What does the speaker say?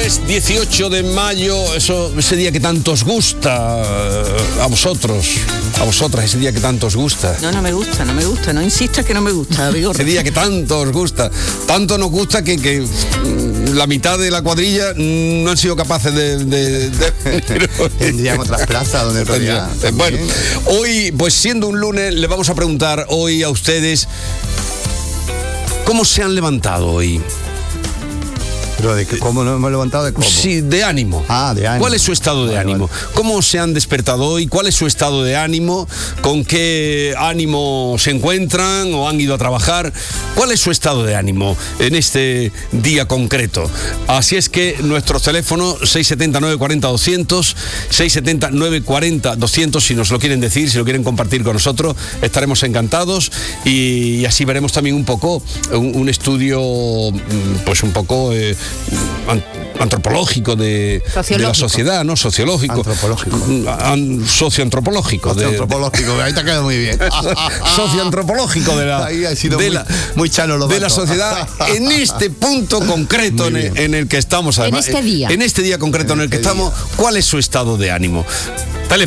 lunes 18 de mayo, ese día que tanto os gusta, a vosotros, a vosotras, ese día que tanto os gusta. No me gusta, no insistas que no me gusta, Ese día que tanto os gusta, tanto nos gusta que la mitad de la cuadrilla no han sido capaces de Tendrían otras plazas donde rodear. Bueno, hoy, pues siendo un lunes, le vamos a preguntar hoy a ustedes ¿cómo se han levantado hoy? ¿Pero de cómo nos hemos levantado? ¿De cómo? Sí, de ánimo. De ánimo. ¿Cuál es su estado de ánimo? Vale. ¿Cómo se han despertado hoy? ¿Cuál es su estado de ánimo? ¿Con qué ánimo se encuentran o han ido a trabajar? ¿Cuál es su estado de ánimo en este día concreto? Así es que nuestros teléfonos 670-940-200, 670-940-200, si nos lo quieren decir, si lo quieren compartir con nosotros, estaremos encantados y así veremos también un poco un estudio, pues un poco antropológico de la sociedad, ¿no? Sociológico. Socioantropológico. Socioantropológico, ahí te ha quedado muy bien. Socioantropológico de la, ahí ha sido muy chano de la sociedad en este punto concreto en el que estamos. Además, en este día concreto en el que estamos, ¿cuál es su estado de ánimo? Teléfono